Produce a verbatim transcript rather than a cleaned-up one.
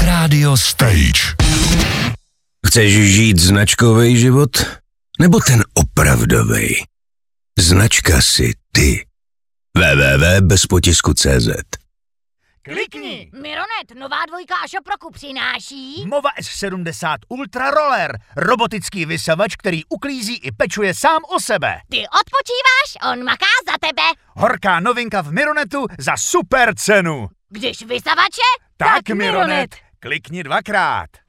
Rock Radio Stage. Chceš žít značkový život? Nebo ten opravdovej? Značka si ty. w w w tečka bez potisku tečka cé zet. Klikni! Mironet, nová dvojka a šoproku přináší... Mova S sedmdesát Ultra Roller, robotický vysavač, který uklízí i pečuje sám o sebe. Ty odpočíváš, on maká za tebe. Horká novinka v Mironetu za super cenu. Když vysavače, Tak, tak Mironet, klikni dvakrát.